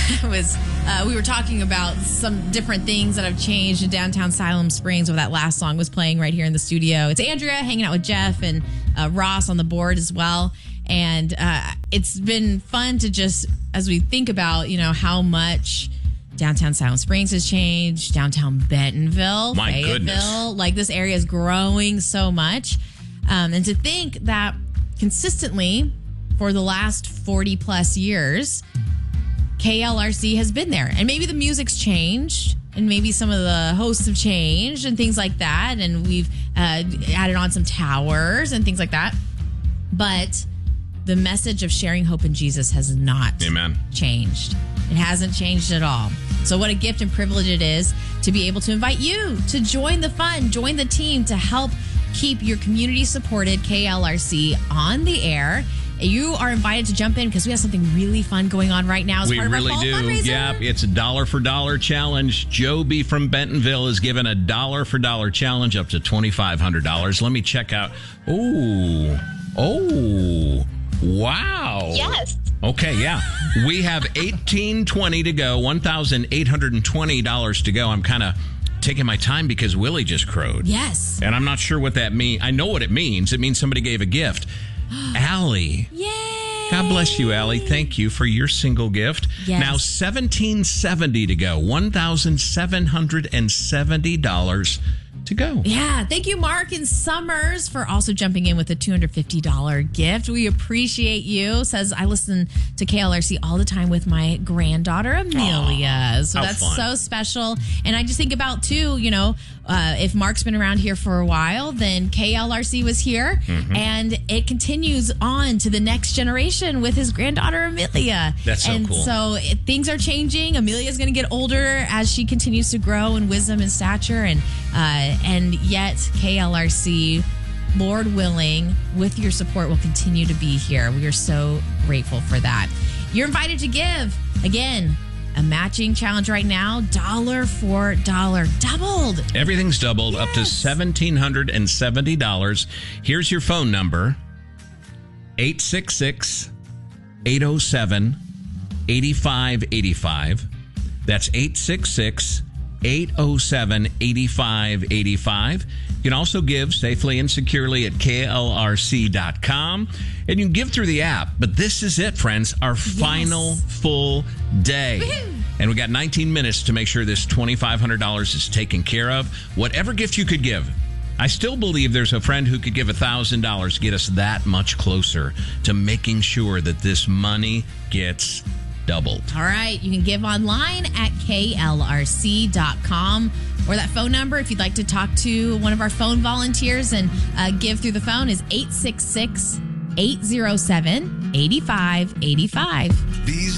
we were talking about some different things that have changed in downtown Siloam Springs where that last song was playing right here in the studio. It's Andrea hanging out with Jeff and Ross on the board as well. And it's been fun to just, as we think about, how much downtown Siloam Springs has changed, downtown Bentonville, My Fayetteville, goodness. like this area is growing so much. And to think that consistently for the last 40 plus years, KLRC has been there. And maybe the music's changed and maybe some of the hosts have changed and things like that. And we've added on some towers and things like that. But the message of sharing hope in Jesus has not changed. It hasn't changed at all. So what a gift and privilege it is to be able to invite you to join the fun, join the team to help keep your community-supported KLRC on the air. You are invited to jump in because we have something really fun going on right now as part of our fall fundraiser. Yeah, it's a dollar for dollar challenge. Joby from Bentonville is given a dollar for dollar challenge up to $2,500. Let me check out. Oh, wow. Yes. Okay, yeah. We have $1,820 to go, $1,820 to go. I'm kind of taking my time because Willie just crowed. Yes. And I'm not sure what that means. I know what it means. It means somebody gave a gift. Allie. Yay. God bless you, Allie. Thank you for your single gift. Yes. Now, $1,770 to go, $1,770 to go. Yeah. Thank you, Mark and Summers, for also jumping in with a $250 gift. We appreciate you. Says, I listen to KLRC all the time with my granddaughter, Amelia. So that's fun. so special. And I just think about, too, if Mark's been around here for a while, then KLRC was here. Mm-hmm. And it continues on to the next generation with his granddaughter, Amelia. That's so cool. So things are changing. Amelia's going to get older as she continues to grow in wisdom and stature. And yet KLRC, Lord willing, with your support, will continue to be here. We are so grateful for that. You're invited to give. Again, a matching challenge right now, dollar for dollar, doubled. Everything's doubled up to $1,770. Here's your phone number, 866-807-8585. That's 866-807-8585. You can also give safely and securely at klrc.com. And you can give through the app. But this is it, friends, our final full day. Woo-hoo. And we got 19 minutes to make sure this $2,500 is taken care of. Whatever gift you could give. I still believe there's a friend who could give $1,000 to get us that much closer to making sure that this money gets doubled. All right. You can give online at klrc.com or that phone number if you'd like to talk to one of our phone volunteers and give through the phone is 866-807-8585.